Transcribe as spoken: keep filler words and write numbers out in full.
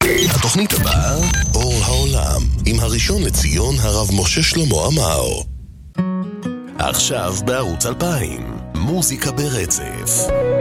התוכנית הבאה, אור העולם, עם הראשון לציון הרב משה שלמה עמאר. עכשיו בערוץ אלפיים, מוזיקה ברצף.